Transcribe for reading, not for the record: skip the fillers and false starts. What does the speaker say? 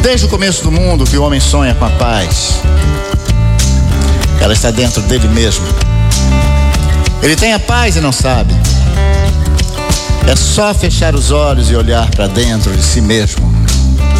Desde o começo do mundo que o homem sonha com a paz. Ela está dentro dele mesmo. Ele tem a paz e não sabe. É só fechar os olhos e olhar para dentro de si mesmo.